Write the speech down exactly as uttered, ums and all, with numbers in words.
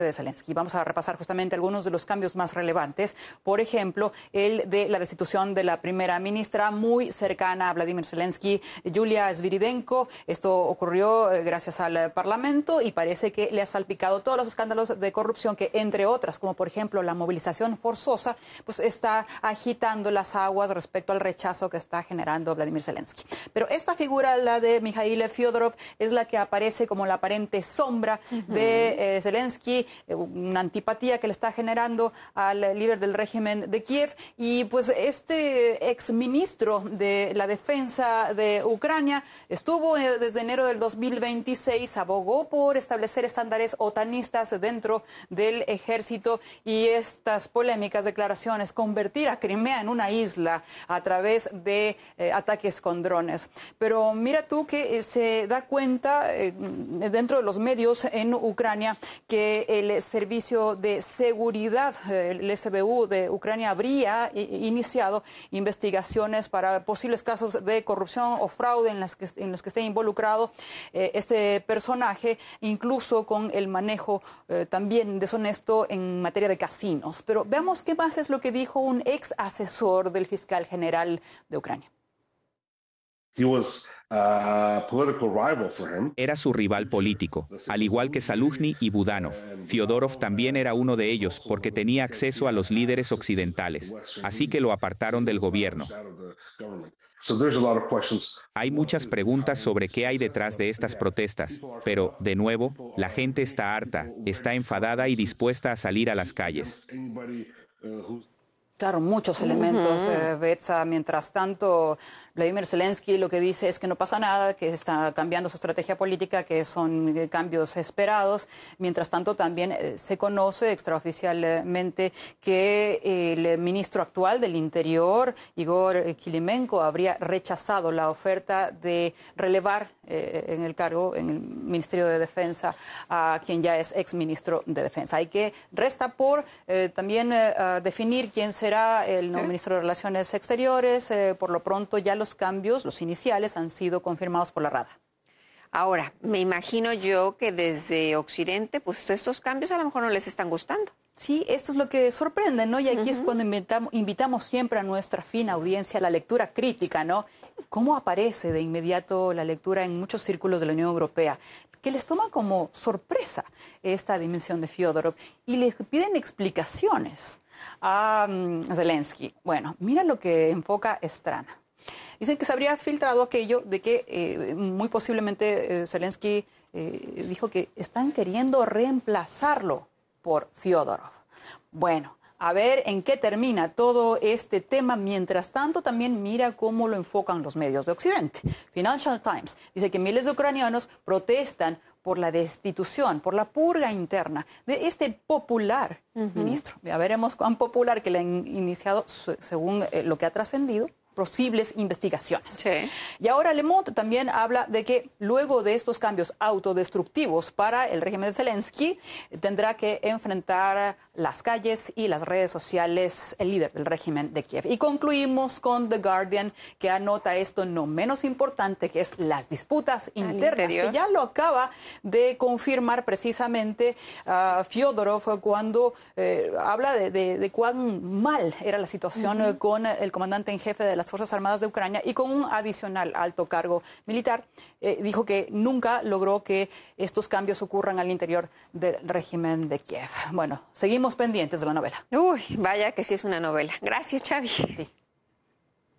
de Zelensky. Vamos a repasar justamente algunos de los cambios más relevantes. Por ejemplo, el de la destitución de la primera ministra muy cercana a Vladimir Zelensky, Yulia Sviridenko. Esto ocurrió eh, gracias al Parlamento y parece que le ha salpicado todos los escándalos de corrupción que, entre otras, como por ejemplo la movilización forzosa, pues está agitando las aguas respecto al rechazo que está generando Vladimir Zelensky. Pero esta figura, la de Mikhail Fyodorov, es la que aparece como la aparente sombra uh-huh. de eh, Zelensky, una antipatía que le está generando al líder del régimen de Kiev. Y pues este exministro de la defensa de Ucrania estuvo desde enero del dos mil veintiséis, abogó por establecer estándares otanistas dentro del ejército, y estas polémicas declaraciones, convertir a Crimea en una isla a través de eh, ataques con drones. Pero mira tú que eh, se da cuenta eh, dentro de los medios en Ucrania que el Servicio de Seguridad, el S B U de Ucrania, habría iniciado investigaciones para posibles casos de corrupción o fraude en, las que, en los que esté involucrado eh, este personaje, incluso con el manejo eh, también deshonesto en materia de casinos. Pero veamos qué más es lo que dijo un ex asesor del fiscal general de Ucrania. He was a political rival for him. Era su rival político, al igual que Zaluzhny y Budanov. Fyodorov también era uno de ellos porque tenía acceso a los líderes occidentales, así que lo apartaron del gobierno. Hay muchas preguntas sobre qué hay detrás de estas protestas, pero, de nuevo, la gente está harta, está enfadada y dispuesta a salir a las calles. Claro, muchos elementos, uh-huh. eh, Betsa. Mientras tanto, Vladimir Zelensky lo que dice es que no pasa nada, que está cambiando su estrategia política, que son eh, cambios esperados. Mientras tanto, también eh, se conoce extraoficialmente que eh, el ministro actual del Interior, Igor Kilimenko, habría rechazado la oferta de relevar eh, en el cargo, en el Ministerio de Defensa, a quien ya es exministro de Defensa. Hay que resta por eh, también eh, definir quién será el nuevo ministro de Relaciones Exteriores. Eh, por lo pronto ya los cambios, los iniciales, han sido confirmados por la Rada. Ahora, me imagino yo que desde Occidente, pues estos cambios a lo mejor no les están gustando. Sí, esto es lo que sorprende, ¿no? Y aquí uh-huh. es cuando invitamos, invitamos siempre a nuestra fina audiencia a la lectura crítica, ¿no? ¿Cómo aparece de inmediato la lectura en muchos círculos de la Unión Europea? Que les toma como sorpresa esta dimensión de Fyodorov y les piden explicaciones a um, Zelensky. Bueno, mira lo que enfoca Estrana. Dicen que se habría filtrado aquello de que eh, muy posiblemente eh, Zelensky eh, dijo que están queriendo reemplazarlo por Fyodorov. Bueno, a ver en qué termina todo este tema. Mientras tanto, también mira cómo lo enfocan los medios de Occidente. Financial Times dice que miles de ucranianos protestan por la destitución, por la purga interna de este popular uh-huh. ministro. Ya veremos cuán popular, que le han iniciado, según eh, lo que ha trascendido, posibles investigaciones. Sí. Y ahora Le Monde también habla de que luego de estos cambios autodestructivos para el régimen de Zelensky, tendrá que enfrentar las calles y las redes sociales el líder del régimen de Kiev. Y concluimos con The Guardian, que anota esto no menos importante, que es las disputas internas, que ya lo acaba de confirmar precisamente uh, Fyodorov cuando eh, habla de, de, de cuán mal era la situación uh-huh. con el comandante en jefe de la las Fuerzas Armadas de Ucrania y con un adicional alto cargo militar. Eh, dijo que nunca logró que estos cambios ocurran al interior del régimen de Kiev. Bueno, seguimos pendientes de la novela. Uy, vaya que sí es una novela. Gracias, Xavi. Sí.